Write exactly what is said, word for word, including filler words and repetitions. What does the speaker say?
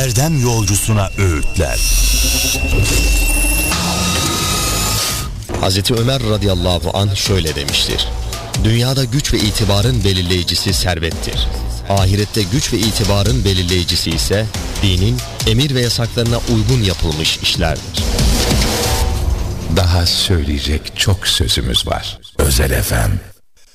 erdem yolcusuna öğütler. Hazreti Ömer radıyallahu anh şöyle demiştir: dünyada güç ve itibarın belirleyicisi servettir. Ahirette güç ve itibarın belirleyicisi ise dinin emir ve yasaklarına uygun yapılmış işlerdir. Daha söyleyecek çok sözümüz var. Özel F M